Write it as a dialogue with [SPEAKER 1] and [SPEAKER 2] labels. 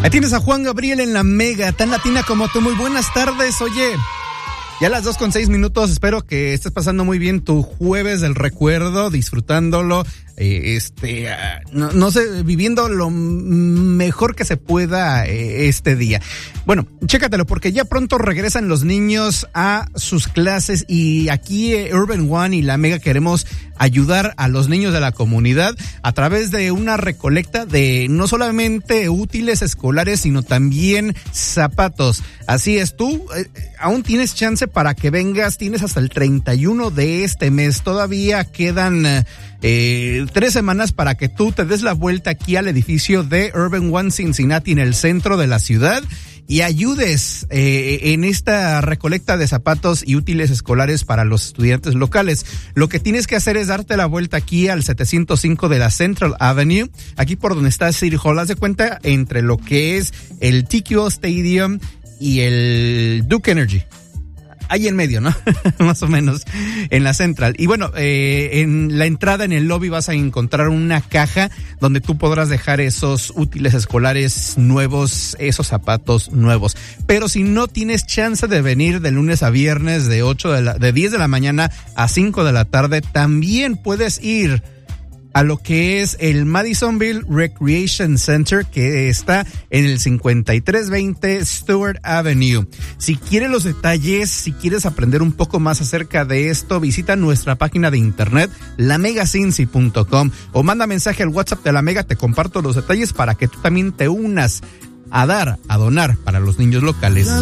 [SPEAKER 1] Ahí tienes a Juan Gabriel en la Mega, tan latina como tú. Muy buenas tardes, oye. Ya a las 2:06, espero que estés pasando muy bien tu jueves del recuerdo, disfrutándolo, no sé, viviendo lo mejor que se pueda este día. Bueno, chécatelo porque ya pronto regresan los niños a sus clases y aquí Urban One y la Mega queremos ayudar a los niños de la comunidad a través de una recolecta de no solamente útiles escolares, sino también zapatos. Así es, tú aún tienes chance para que vengas, tienes hasta el 31 de este mes, todavía quedan 3 semanas para que tú te des la vuelta aquí al edificio de Urban One Cincinnati en el centro de la ciudad y ayudes en esta recolecta de zapatos y útiles escolares para los estudiantes locales. Lo que tienes que hacer es darte la vuelta aquí al 705 de la Central Avenue, aquí por donde está City Hall. Haz de cuenta entre lo que es el TQL Stadium y el Duke Energy. Ahí en medio, ¿no? Más o menos, en la Central. Y bueno, en la entrada en el lobby vas a encontrar una caja donde tú podrás dejar esos útiles escolares nuevos, esos zapatos nuevos. Pero si no tienes chance de venir de lunes a viernes de 10 de la mañana a 5 de la tarde, también puedes ir a lo que es el Madisonville Recreation Center, que está en el 5320 Stewart Avenue. Si quieres los detalles, si quieres aprender un poco más acerca de esto, visita nuestra página de internet, lamegacincy.com, o manda mensaje al WhatsApp de la Mega, te comparto los detalles para que tú también te unas a donar para los niños locales.